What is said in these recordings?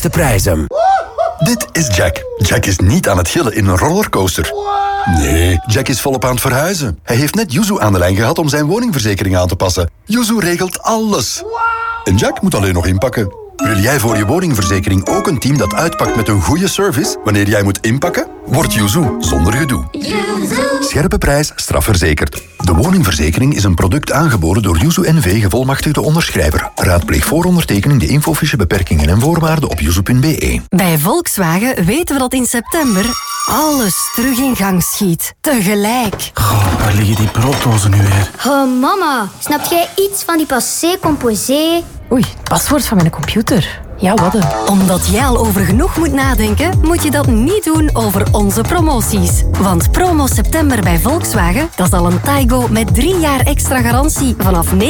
beste prijzen. Dit is Jack. Jack is niet aan het gillen in een rollercoaster. Nee, Jack is volop aan het verhuizen. Hij heeft net Yuzu aan de lijn gehad om zijn woningverzekering aan te passen. Yuzu regelt alles. En Jack moet alleen nog inpakken. Wil jij voor je woningverzekering ook een team dat uitpakt met een goede service wanneer jij moet inpakken? Word Yuzu zonder gedoe. Scherpe prijs, strafverzekerd. De woningverzekering is een product aangeboden door Yuzu NV, gevolmachtigde onderschrijver. Raadpleeg voor ondertekening de infofiche, beperkingen en voorwaarden op yuzu.be. Bij Volkswagen weten we dat in september alles terug in gang schiet. Tegelijk. Goh, waar liggen die brooddozen nu weer? Oh, mama, snap jij iets van die passé composé? Oei, het paswoord van mijn computer. Ja, wat een. Omdat jij al over genoeg moet nadenken, moet je dat niet doen over onze promoties. Want promo september bij Volkswagen, dat is al een Taigo met 3 jaar extra garantie vanaf €19.990.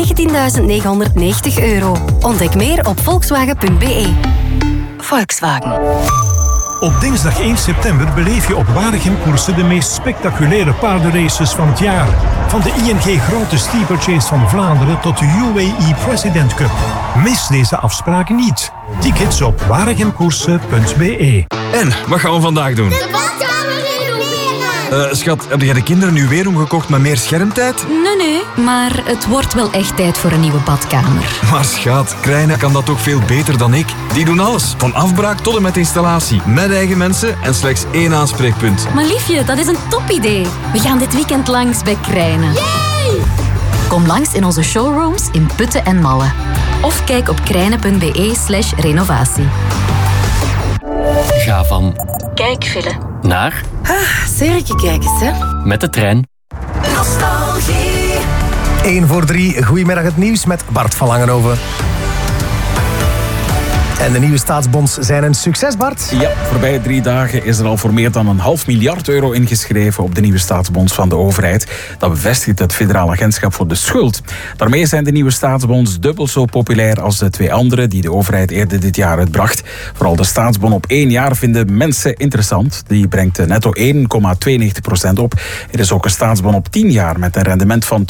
Ontdek meer op volkswagen.be. Volkswagen. Op dinsdag 1 september beleef je op Waregem-koersen de meest spectaculaire paardenraces van het jaar. Van de ING Grote Steeplechase van Vlaanderen tot de UAE President Cup. Mis deze afspraken niet. Tickets op waregemkoersen.be. En, wat gaan we vandaag doen? De badkamer renoveren! Schat, heb jij de kinderen nu weer omgekocht met meer schermtijd? Nee, maar het wordt wel echt tijd voor een nieuwe badkamer. Maar schat, Krijnen kan dat toch veel beter dan ik? Die doen alles, van afbraak tot en met installatie. Met eigen mensen en slechts 1 aanspreekpunt. Maar liefje, dat is een topidee. We gaan dit weekend langs bij Krijnen. Yay! Kom langs in onze showrooms in Putten en Malle. Of kijk op krijnen.be/renovatie. Ga van Kijkfilm naar Serke, kijk eens, hè. met de trein. Nostalgie. 1 voor 3, goedemiddag het nieuws met Bart van Langenhoven. En de nieuwe staatsbonds zijn een succes, Bart. Ja, voorbij 3 dagen is er al voor meer dan €500 miljard ingeschreven op de nieuwe staatsbonds van de overheid. Dat bevestigt het Federaal Agentschap voor de Schuld. Daarmee zijn de nieuwe staatsbonds dubbel zo populair als de 2 andere die de overheid eerder dit jaar uitbracht. Vooral de staatsbon op 1 jaar vinden mensen interessant. Die brengt netto 1,92% op. Er is ook een staatsbon op 10 jaar met een rendement van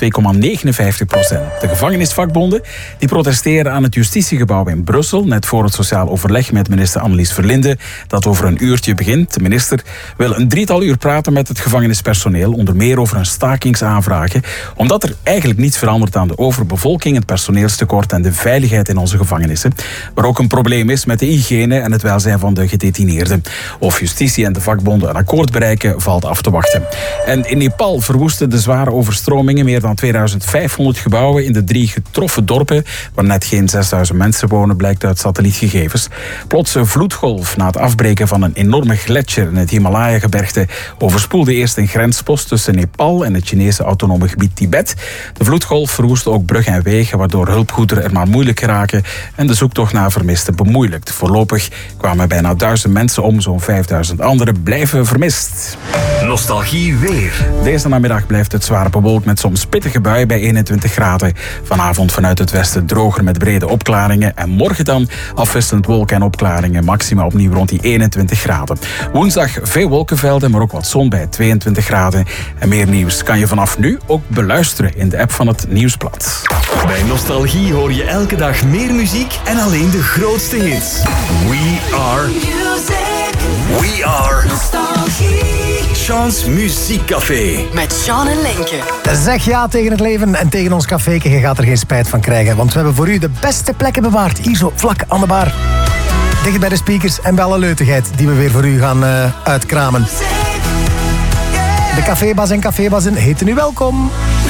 2,59%. De gevangenisvakbonden die protesteren aan het justitiegebouw in Brussel, net voor het sociaal overleg met minister Annelies Verlinde, dat over een uurtje begint. De minister wil een 3-tal uur praten met het gevangenispersoneel, onder meer over een stakingsaanvragen, omdat er eigenlijk niets verandert aan de overbevolking, het personeelstekort en de veiligheid in onze gevangenissen. Maar ook een probleem is met de hygiëne en het welzijn van de gedetineerden. Of justitie en de vakbonden een akkoord bereiken, valt af te wachten. En in Nepal verwoesten de zware overstromingen meer dan 2500 gebouwen in de 3 getroffen dorpen, waar net geen 6000 mensen wonen, blijkt uit satellietgegevens. Plots een vloedgolf na het afbreken van een enorme gletsjer in het Himalaya-gebergte overspoelde eerst een grenspost tussen Nepal en het Chinese autonome gebied Tibet. De vloedgolf verwoestte ook bruggen en wegen, waardoor hulpgoederen er maar moeilijk geraken en de zoektocht naar vermisten bemoeilijkt. Voorlopig kwamen bijna 1000 mensen om, zo'n 5000 anderen blijven vermist. Nostalgie weer. Deze namiddag blijft het zwaar bewolkt met soms pittige bui bij 21 graden. Vanavond vanuit het westen droger met brede opklaringen en morgen dan afwisselend wolken en opklaringen, maxima opnieuw rond die 21 graden. Woensdag veel wolkenvelden, maar ook wat zon bij 22 graden. En meer nieuws kan je vanaf nu ook beluisteren in de app van het Nieuwsblad. Bij Nostalgie hoor je elke dag meer muziek en alleen de grootste hits. We are music. We are Nostalgie. Sean's Muziekcafé. Met Sean en Lenke. Zeg ja tegen het leven en tegen ons caféke. Je gaat er geen spijt van krijgen, want we hebben voor u de beste plekken bewaard. Hier zo, vlak aan de bar. Dicht bij de speakers en bij alle leutigheid die we weer voor u gaan uitkramen. De cafébas en cafébazen heten u welkom.